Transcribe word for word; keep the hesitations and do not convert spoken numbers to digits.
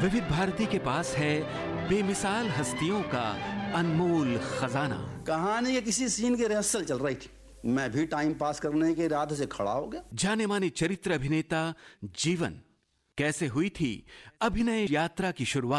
विविध भारती के पास है बेमिसाल हस्तियों का अनमोल खजाना। कहानी के किसी सीन की रिहर्सल चल रही थी, मैं भी टाइम पास करने के इरादे से खड़ा हो गया। जाने माने चरित्र अभिनेता जीवन कैसे हुई थी अभिनय यात्रा की शुरुआत।